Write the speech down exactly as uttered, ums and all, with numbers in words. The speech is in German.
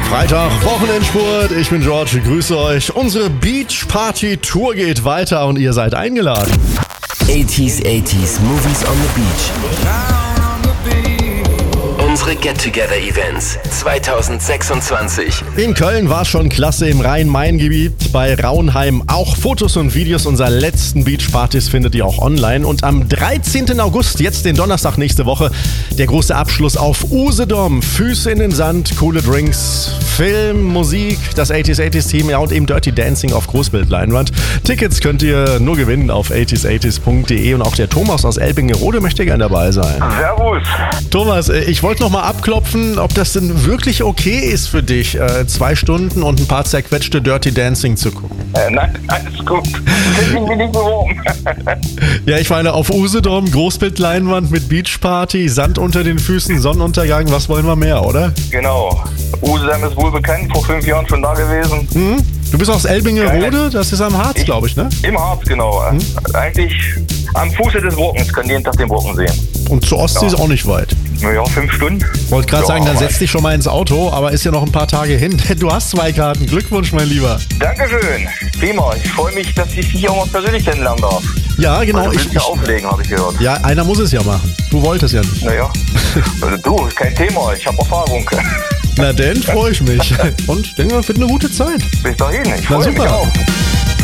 Freitag, Wochenendspurt. Ich bin George, ich grüße euch. Unsere Beach Party Tour geht weiter und ihr seid eingeladen. achtziger, achtziger Movies on the Beach. Unsere Get-Together-Events zwanzig sechsundzwanzig. In Köln war schon klasse, im Rhein-Main-Gebiet bei Raunheim. Auch Fotos und Videos unserer letzten Beachpartys findet ihr auch online. Und am dreizehnten August, jetzt den Donnerstag nächste Woche, der große Abschluss auf Usedom. Füße in den Sand, coole Drinks, Film, Musik, das achtziger, achtziger Team, ja, und eben Dirty Dancing auf Großbildleinwand. Tickets könnt ihr nur gewinnen auf achtziger, achtziger punkt de und auch der Thomas aus Elbingerode möchte gerne dabei sein. Servus. Thomas, ich wollte noch mal abklopfen, ob das denn wirklich okay ist für dich, äh, zwei Stunden und ein paar zerquetschte Dirty Dancing zu gucken. Äh, nein, alles gut. Ich bin nicht beworben. Ja, ich meine, auf Usedom, Großbildleinwand mit Beachparty, Sand unter den Füßen, Sonnenuntergang, was wollen wir mehr, oder? Genau. Usedom ist wohl bekannt, vor fünf Jahren schon da gewesen. Mhm. Du bist aus Elbingerode, das ist am Harz, glaube ich, ne? Im Harz, genau. Hm? Eigentlich am Fuße des Brockens, kann jeden Tag den Brocken sehen. Und zur Ostsee Ja. ist auch nicht weit. Ja, fünf Stunden. Wollte gerade Ja, sagen, dann aber- setz dich schon mal ins Auto, aber ist ja noch ein paar Tage hin. Du hast zwei Karten. Glückwunsch, mein Lieber. Dankeschön. Prima. Ich freue mich, dass ich dich auch mal persönlich kennenlernen darf. Ja, genau. Also, du Ich, willst ja ich, auflegen, habe ich gehört. ja, einer muss es ja machen. Du wolltest ja nicht. Naja. Also du, kein Thema. Ich habe Erfahrung. Na denn, freue ich mich. Und denke, wir finden eine gute Zeit. Bis dahin. Ich Na freue mich super. auch.